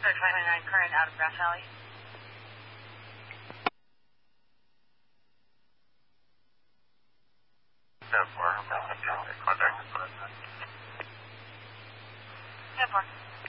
529 current out of Grass Valley. Contact. 10-4.